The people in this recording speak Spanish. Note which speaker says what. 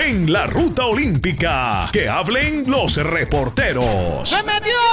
Speaker 1: en la ruta olímpica. Que hablen los reporteros.
Speaker 2: ¡Se metió!